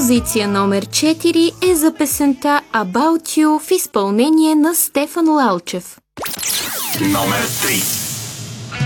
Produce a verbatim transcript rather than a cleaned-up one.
Позиция номер четири е за песента About You в изпълнение на Стефан Лалчев. Номер три.